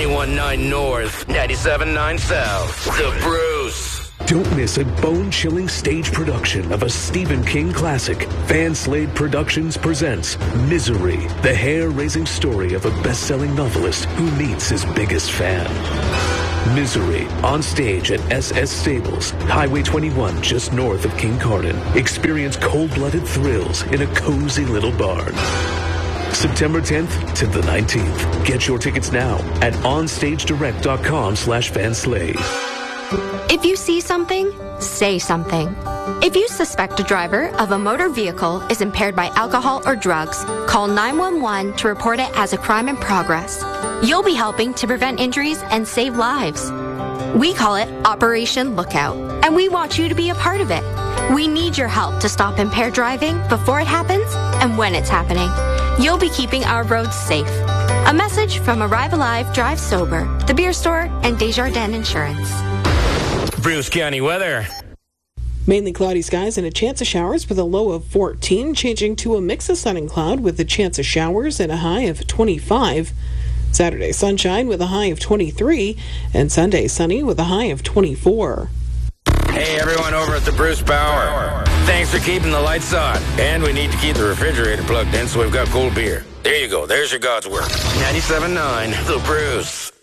91.9 North, 97.9 South. The Bruce. Don't miss a bone-chilling stage production of a Stephen King classic. Van Slade Productions presents Misery, the hair-raising story of a best-selling novelist who meets his biggest fan. Misery, on stage at SS Stables, Highway 21, just north of Kincardine. Experience cold-blooded thrills in a cozy little barn. September 10th to the 19th. Get your tickets now at onstagedirect.com/Vanslade. If you see something, say something. If you suspect a driver of a motor vehicle is impaired by alcohol or drugs, call 911 to report it as a crime in progress. You'll be helping to prevent injuries and save lives. We call it Operation Lookout, and we want you to be a part of it. We need your help to stop impaired driving before it happens and when it's happening. You'll be keeping our roads safe. A message from Arrive Alive, Drive Sober, The Beer Store, and Desjardins Insurance. Bruce County weather. Mainly cloudy skies and a chance of showers with a low of 14, changing to a mix of sun and cloud with a chance of showers and a high of 25. Saturday sunshine with a high of 23, and Sunday sunny with a high of 24. Hey, everyone over at the Bruce Power. Thanks for keeping the lights on. And we need to keep the refrigerator plugged in so we've got cold beer. There you go. There's your God's work. 97.9, The Bruce.